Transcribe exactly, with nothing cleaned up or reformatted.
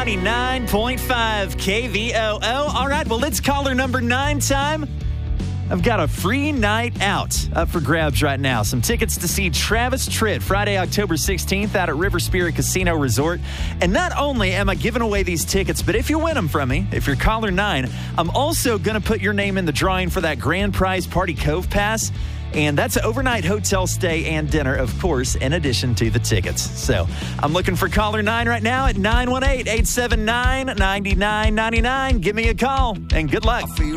ninety-nine point five K V O O. All right, well, it's caller number nine time. I've got a free night out up for grabs right now. Some tickets to see Travis Tritt Friday, October sixteenth out at River Spirit Casino Resort. And not only am I giving away these tickets, but if you win them from me, if you're caller nine, I'm also going to put your name in the drawing for that grand prize Party Cove Pass. And that's an overnight hotel stay and dinner, of course, in addition to the tickets. So I'm looking for caller nine right now at nine one eight, eight seven nine, nine nine nine nine. Give me a call and good luck.